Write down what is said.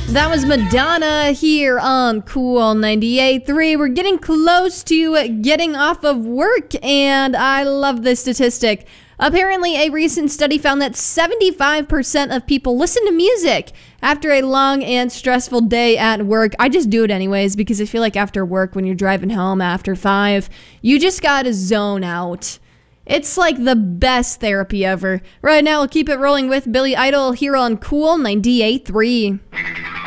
That was Madonna here on Cool 98.3. We're getting close to getting off of work, and I love this statistic. Apparently, a recent study found that 75% of people listen to music after a long and stressful day at work. I just do it anyways because I feel like after work, when you're driving home after 5, you just gotta zone out. It's like the best therapy ever. Right now, we'll keep it rolling with Billy Idol here on Cool 98.3.